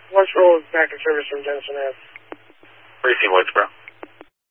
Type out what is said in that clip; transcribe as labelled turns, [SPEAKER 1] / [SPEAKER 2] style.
[SPEAKER 1] What's roll back to service from Denison Ave?
[SPEAKER 2] Briefing Woodsboro.